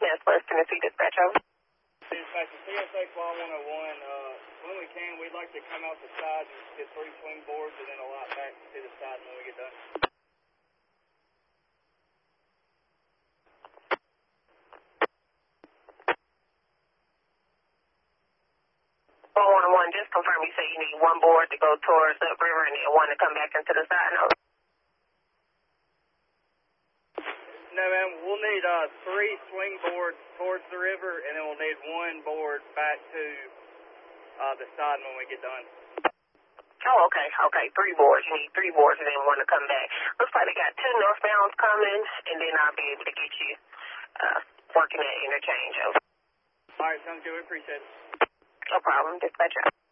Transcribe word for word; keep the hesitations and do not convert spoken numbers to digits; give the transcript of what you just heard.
Yes, West Tennessee Dispatch, over. Dispatcher, C S X Law one oh one, uh, when we can, we'd like to come out the side and get three swing boards and then a lot back to the side when we get done. one one one, just confirm you say you need one board to go towards the river and then one to come back into the side, no? No, ma'am, we'll need uh, three swing boards towards the river, and then we'll need one board back to uh, the side when we get done. Oh, okay, okay, three boards. You need three boards and then one to come back. Looks like they got two northbounds coming, and then I'll be able to get you uh, working that interchange. Over. All right, sounds good. We appreciate it. No problem. Dispatcher.